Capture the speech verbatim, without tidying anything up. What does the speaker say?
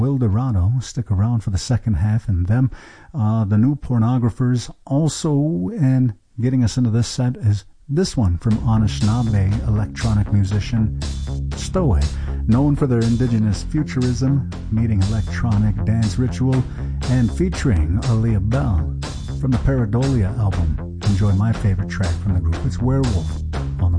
Wildorado. Stick around for the second half, and them, uh, the new Pornographers. Also, and getting us into this set is this one from Anishinaabe electronic musician Stowaway, known for their indigenous futurism, meeting electronic dance ritual, and featuring Aaliyah Bell from the Paradolia album. Enjoy my favorite track from the group. It's Werewolf.